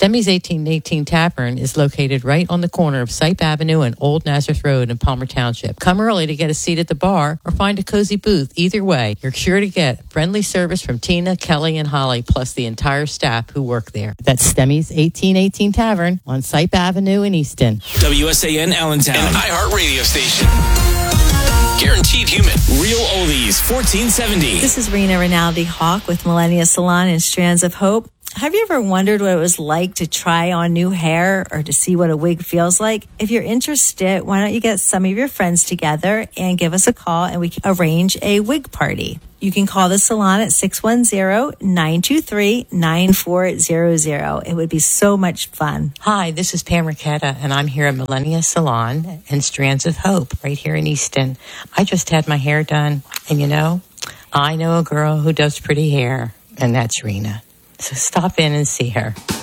Stemmy's 1818 Tavern is located right on the corner of Sipe Avenue and Old Nazareth Road in Palmer Township. Come early to get a seat at the bar or find a cozy booth. Either way, you're sure to get friendly service from Tina, Kelly, and Holly, plus the entire staff who work there. That's Stemmy's 1818 Tavern on Sipe Avenue in Easton. WSAN Allentown, an iHeart radio station. Guaranteed human. Real oldies, 1470. This is Rena Rinaldi Hawk with Millennia Salon and Strands of Hope. Have you ever wondered what it was like to try on new hair or to see what a wig feels like? If you're interested, why don't you get some of your friends together and give us a call and we can arrange a wig party. You can call the salon at 610-923-9400. It would be so much fun. Hi, this is Pam Ricketta, and I'm here at Millennia Salon and Strands of Hope right here in Easton. I just had my hair done, and I know a girl who does pretty hair, and that's Rena. So stop in and see her.